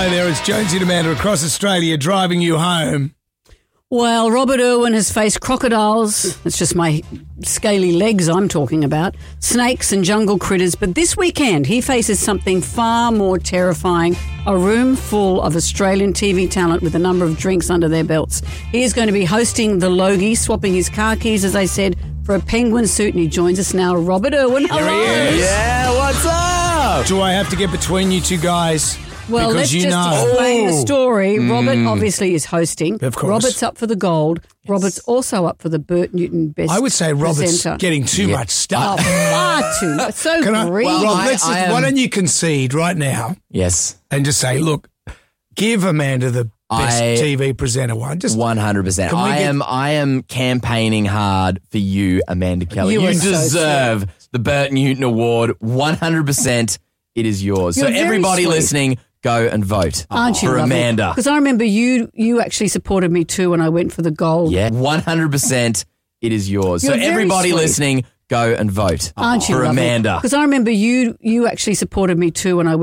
Hello there, it's Jonesy and Amanda across Australia driving you home. Well, Robert Irwin has faced crocodiles, it's just my scaly legs I'm talking about, snakes and jungle critters, but this weekend he faces something far more terrifying, a room full of Australian TV talent with a number of drinks under their belts. He is going to be hosting the Logie, swapping his car keys, as I said, for a penguin suit, and he joins us now, Robert Irwin. Hello. Here he is. Yeah, what's up? Do I have to get between you two guys? Well, because let's explain the story. Robert obviously is hosting. Of course. Robert's up for the gold. Yes. Robert's also up for the Bert Newton Best I would say Robert's presenter. getting too much stuff. Far too much. So greedy. Rob, why don't you concede right now? Yes. And just say, look, give Amanda the best TV presenter one. Just 100%. I am campaigning hard for you, Amanda Kelly. You deserve the Bert Newton Award. 100%. It is yours. You're so everybody listening, go and vote for Amanda. Because I remember you actually supported me too when I went for the gold. Yeah, 100%. It is yours. You're so everybody listening, go and vote for Amanda. Because I remember you actually supported me too when I